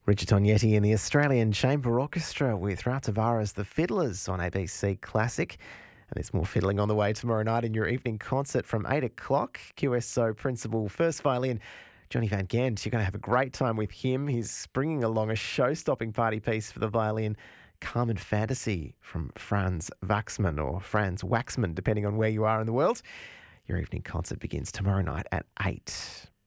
Richard Tognetti and the Australian Chamber Orchestra with Raul Tavares' The Fiddlers on ABC Classic. And there's more fiddling on the way tomorrow night in your evening concert from 8 o'clock. QSO Principal First Violin Johnny Van Ghent. You're going to have a great time with him. He's bringing along a show-stopping party piece for the violin, Carmen Fantasy from Franz Waxman, depending on where you are in the world. Your evening concert begins tomorrow night at 8.